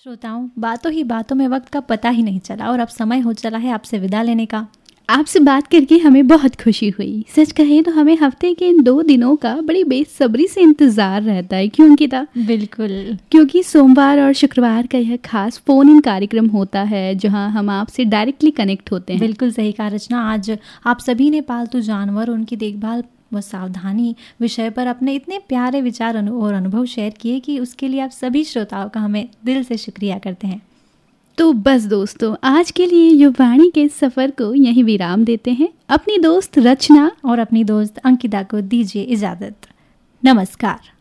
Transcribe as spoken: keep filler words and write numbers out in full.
श्रोताओं, बातों ही बातों में वक्त का पता ही नहीं चला और अब समय हो चला है आपसे विदा लेने का। आपसे बात करके हमें बहुत खुशी हुई। सच कहें तो हमें हफ्ते के इन दो दिनों का बड़ी बेसब्री से इंतजार रहता है। क्यों अंकिता? बिल्कुल, क्योंकि सोमवार और शुक्रवार का यह खास फोन इन कार्यक्रम होता है जहां हम आपसे डायरेक्टली कनेक्ट होते हैं। बिल्कुल सही कहा रचना। आज आप सभी ने पालतू जानवर, उनकी देखभाल व सावधानी विषय पर अपने इतने प्यारे विचार और अनुभव शेयर किए कि उसके लिए आप सभी श्रोताओं का हमें दिल से शुक्रिया करते हैं। तो बस दोस्तों, आज के लिए युवाणी के सफ़र को यहीं विराम देते हैं। अपनी दोस्त रचना और अपनी दोस्त अंकिता को दीजिए इजाज़त। नमस्कार।